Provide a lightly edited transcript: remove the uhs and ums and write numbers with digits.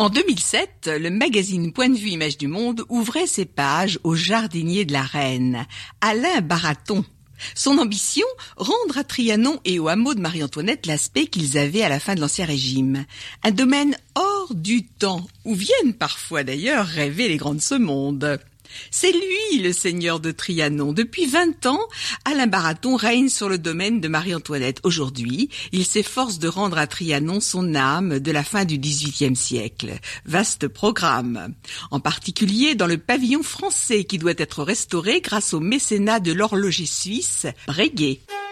En 2007, le magazine Point de vue Images du Monde ouvrait ses pages au jardinier de la reine, Alain Baraton. Son ambition, rendre à Trianon et au hameau de Marie-Antoinette l'aspect qu'ils avaient à la fin de l'Ancien Régime. Un domaine hors du temps, où viennent parfois d'ailleurs rêver les grands de ce monde. C'est lui le seigneur de Trianon. Depuis 20 ans, Alain Baraton règne sur le domaine de Marie-Antoinette. Aujourd'hui, il s'efforce de rendre à Trianon son âme de la fin du XVIIIe siècle. Vaste programme. En particulier dans le pavillon français qui doit être restauré grâce au mécénat de l'horloger suisse Breguet.